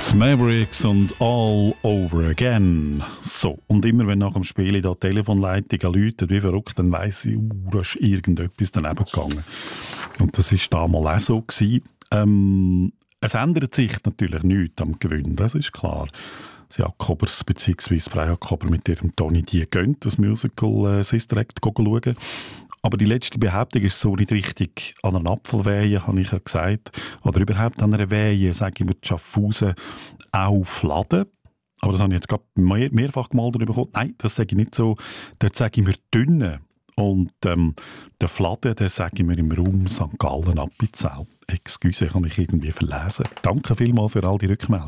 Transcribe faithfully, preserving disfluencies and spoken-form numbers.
Mavericks und All Over Again. So, und immer wenn nach dem Spiel in der Telefonleitung läutet, wie verrückt, dann weiss ich, uh, da ist irgendetwas daneben gegangen. Und das war damals auch so gewesen. Ähm, es ändert sich natürlich nichts am Gewinn, das ist klar. Das Jakobers bzw. Frau Jakober mit ihrem Toni, die gehen das Musical äh, Sister Act schauen. Aber die letzte Behauptung ist so nicht richtig. An einer Apfelwehe, habe ich ja gesagt. Oder überhaupt an einer Wehe, sage ich mir, die Schaffhausen auch Fladen. Aber das habe ich jetzt gerade mehr, mehrfach gemalt bekommen. Nein, das sage ich nicht so. Dort sage ich mir dünne. Und ähm, der Fladen, den sage ich mir im Raum Sankt Gallen Appenzell. Excuse, ich habe mich irgendwie verlesen. Danke vielmals für all die Rückmeldungen.